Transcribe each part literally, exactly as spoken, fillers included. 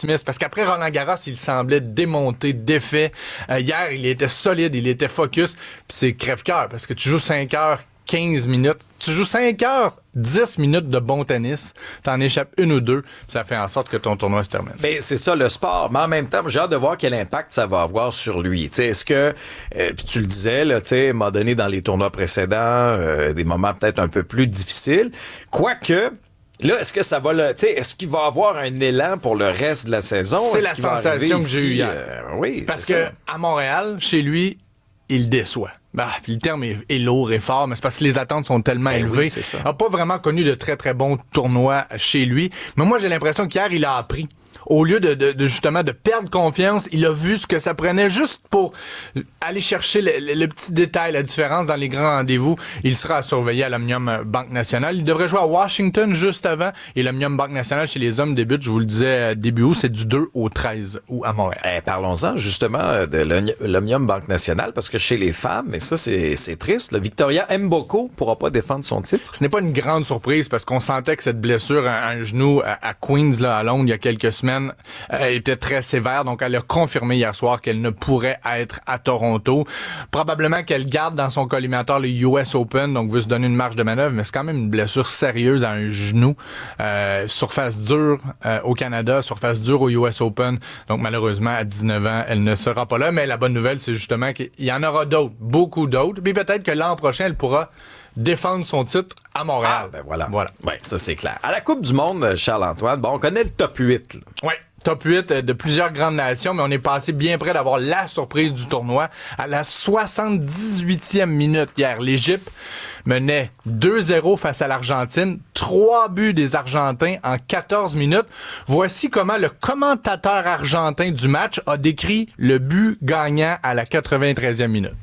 optimiste parce qu'après Roland Garros, il semblait démonté, défait. Euh, hier, il était solide, il était focus. Puis c'est crève-cœur parce que tu joues cinq heures quinze minutes. Tu joues cinq heures dix minutes de bon tennis. T'en échappes une ou deux. Ça fait en sorte que ton tournoi se termine. Ben, c'est ça le sport. Mais en même temps, j'ai hâte de voir quel impact ça va avoir sur lui. Tu sais, est-ce que, euh, puis tu le disais, là, tu sais, à un moment donné dans les tournois précédents, euh, des moments peut-être un peu plus difficiles. Quoique, là, est-ce que ça va le, tu sais, est-ce qu'il va avoir un élan pour le reste de la saison? C'est est-ce la sensation que ici? j'ai eue hier. Euh, oui, parce c'est que ça. à Montréal, chez lui, il déçoit. Bah, puis le terme est, est lourd et fort, mais c'est parce que les attentes sont tellement Ben élevées. oui, c'est ça. Il n'a pas vraiment connu de très, très bons tournois chez lui. Mais moi, j'ai l'impression qu'hier, il a appris. Au lieu de, de, de justement de perdre confiance, il a vu ce que ça prenait juste pour aller chercher le, le, le petit détail, la différence dans les grands rendez-vous. Il sera à surveiller à l'Omnium Banque Nationale. Il devrait jouer à Washington juste avant. Et l'Omnium Banque Nationale chez les hommes débute, je vous le disais, début août, c'est du deux au treize août à Montréal. Eh, parlons-en justement de l'Omnium Banque Nationale, parce que chez les femmes, et ça c'est, c'est triste, là, Victoria Mboko pourra pas défendre son titre. Ce n'est pas une grande surprise parce qu'on sentait que cette blessure à un genou à, à Queens, là, à Londres, il y a quelques semaines, euh, était très sévère. Donc, elle a confirmé hier soir qu'elle ne pourrait être à Toronto. Probablement qu'elle garde dans son collimateur le U S Open, donc veut se donner une marge de manœuvre, mais c'est quand même une blessure sérieuse à un genou. Euh, surface dure euh, au Canada, surface dure au U S Open. Donc, malheureusement, à dix-neuf ans, elle ne sera pas là. Mais la bonne nouvelle, c'est justement qu'il y en aura d'autres, beaucoup d'autres. Puis peut-être que l'an prochain, elle pourra défendre son titre à Montréal. Ah, ben voilà. Voilà. Ouais, ça c'est clair. À la Coupe du Monde, Charles-Antoine, bon, on connaît le top huit. Là. Ouais. Top huit de plusieurs grandes nations, mais on est passé bien près d'avoir la surprise du tournoi. À la soixante-dix-huitième minute hier, l'Égypte menait deux zéro face à l'Argentine. Trois buts des Argentins en quatorze minutes. Voici comment le commentateur argentin du match a décrit le but gagnant à la quatre-vingt-treizième minute.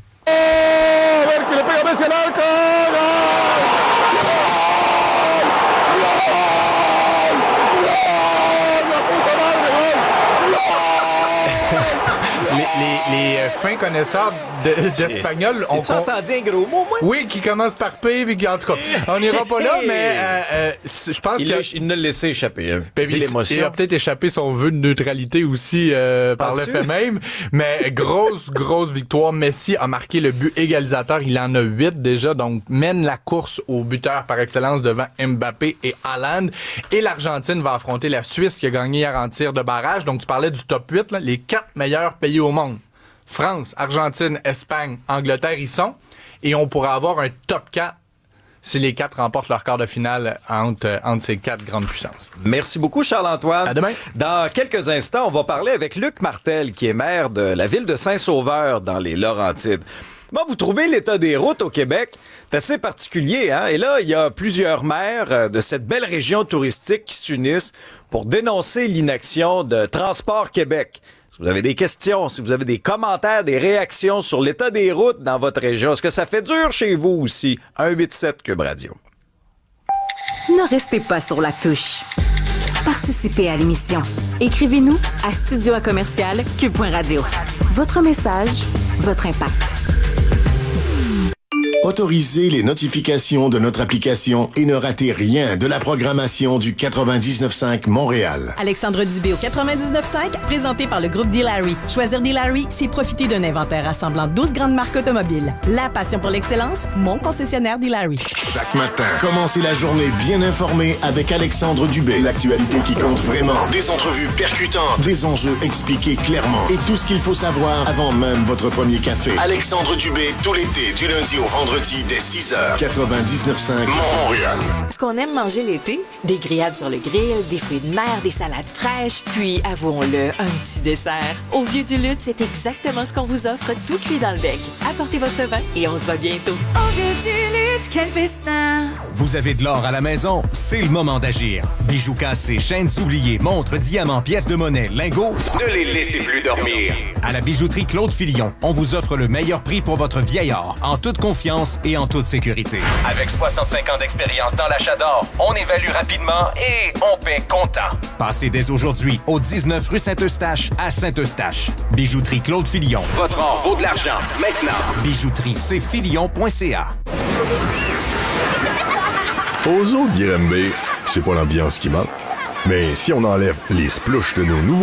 Les, les, les euh, fins connaisseurs de, d'espagnol ont... Tu entendu un gros mot, moi? Oui, qui commence par P, puis qui, en tout cas, on n'ira pas là, mais euh, euh, je pense il que... A, il ne l'a laissé échapper. Hein. Ben, il, il a peut-être échappé son vœu de neutralité aussi euh, par le fait même, mais grosse, grosse victoire. Messi a marqué le but égalisateur. Il en a huit déjà, donc mène la course au buteur par excellence devant Mbappé et Haaland. Et l'Argentine va affronter la Suisse qui a gagné hier en tir de barrage. Donc, tu parlais du top huit, là, les quatre meilleurs pays au monde. France, Argentine, Espagne, Angleterre y sont. Et on pourra avoir un top quatre si les quatre remportent leur quart de finale entre, entre ces quatre grandes puissances. Merci beaucoup, Charles-Antoine. À demain. Dans quelques instants, on va parler avec Luc Martel, qui est maire de la ville de Saint-Sauveur, dans les Laurentides. Bon, vous trouvez l'état des routes au Québec? C'est assez particulier, hein? Et là, il y a plusieurs maires de cette belle région touristique qui s'unissent pour dénoncer l'inaction de Transport Québec. Si vous avez des questions, si vous avez des commentaires, des réactions sur l'état des routes dans votre région, est-ce que ça fait dur chez vous aussi? un huit sept Cube Radio. Ne restez pas sur la touche. Participez à l'émission. Écrivez-nous à studio à commercial cube point radio. Votre message, votre impact. Autorisez les notifications de notre application et ne ratez rien de la programmation du quatre-vingt-dix-neuf cinq Montréal. Alexandre Dubé au quatre-vingt-dix-neuf cinq, présenté par le groupe D-Larry. Choisir D-Larry, c'est profiter d'un inventaire rassemblant douze grandes marques automobiles. La passion pour l'excellence, mon concessionnaire D-Larry. Chaque matin, commencez la journée bien informée avec Alexandre Dubé. L'actualité qui compte vraiment. Des entrevues percutantes, des enjeux expliqués clairement et tout ce qu'il faut savoir avant même votre premier café. Alexandre Dubé, tout l'été, du lundi au vendredi. Dès six heures, quatre-vingt-dix-neuf cinq Montréal. Ce qu'on aime manger l'été, des grillades sur le grill, des fruits de mer, des salades fraîches, puis, avouons-le, un petit dessert. Au Vieux du Lutte, c'est exactement ce qu'on vous offre, tout cuit dans le bec. Apportez votre vin et on se voit bientôt. Au Vieux du Lutte, quel festin! Vous avez de l'or à la maison? C'est le moment d'agir. Bijoux cassés, chaînes oubliées, montres, diamants, pièces de monnaie, lingots, ne les laissez plus dormir. À la bijouterie Claude Filion, on vous offre le meilleur prix pour votre vieil or, en toute confiance et en toute sécurité. Avec soixante-cinq ans d'expérience dans l'achat d'or, on évalue rapidement et on paie comptant. Passez dès aujourd'hui au dix-neuf rue Saint-Eustache à Saint-Eustache. Bijouterie Claude Filion. Votre or vaut de l'argent. Maintenant. Bijouterie c filion point c a. Aux autres Granby, c'est pas l'ambiance qui manque. Mais si on enlève les splouches de nos nouveaux